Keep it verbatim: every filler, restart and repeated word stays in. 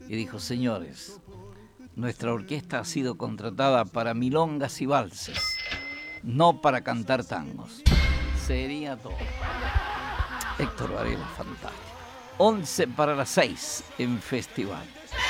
y dijo: señores, nuestra orquesta ha sido contratada para milongas y valses, no para cantar tangos. Sería todo. Héctor Varela, fantástico. once para las seis en Festival.